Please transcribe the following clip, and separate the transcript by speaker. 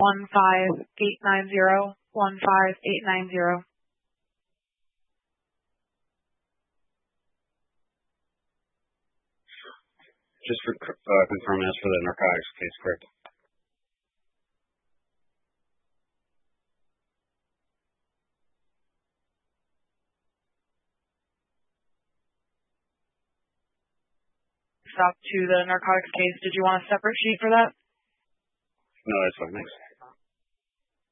Speaker 1: 15890, 15890.
Speaker 2: Just for confirming that's for the narcotics case, correct?
Speaker 1: Stop to the narcotics case. Did you want a separate sheet for that?
Speaker 2: No, that's fine. Thanks.